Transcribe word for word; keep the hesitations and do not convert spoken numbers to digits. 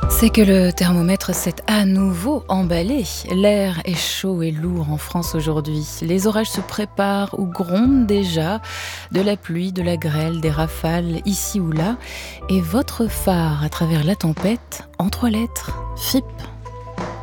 C'est que le thermomètre s'est à nouveau emballé. L'air est chaud et lourd en France aujourd'hui. Les orages se préparent ou grondent déjà. De la pluie, de la grêle, des rafales ici ou là. Et votre phare à travers la tempête, en trois lettres, F I P.